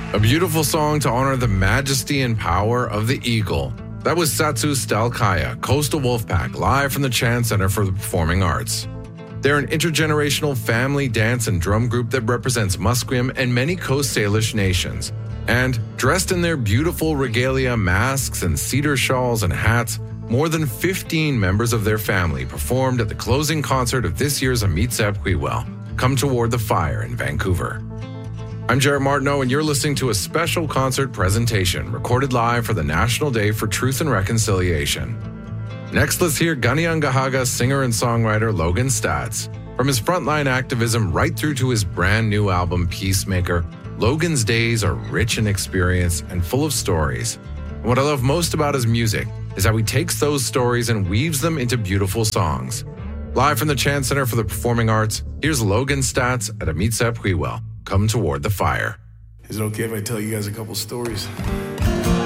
A beautiful song to honor the majesty and power of the eagle. That was Satsu Stalkaya, Coastal Wolfpack, live from the Chan Center for the Performing Arts. They're an intergenerational family dance and drum group that represents Musqueam and many Coast Salish nations. And dressed in their beautiful regalia, masks, and cedar shawls and hats, more than 15 members of their family performed at the closing concert of this year's Amitsep Huiwel, Come Toward the Fire in Vancouver. I'm Jarrett Martineau, and you're listening to a special concert presentation recorded live for the National Day for Truth and Reconciliation. Next, let's hear Kanien'kehá:ka singer and songwriter Logan Staats. From his frontline activism right through to his brand new album, Peacemaker, Logan's days are rich in experience and full of stories. And what I love most about his music is how he takes those stories and weaves them into beautiful songs. Live from the Chan Center for the Performing Arts, here's Logan Staats at Amitsep Huiwel, Come Toward the Fire. Is it okay if I tell you guys a couple stories?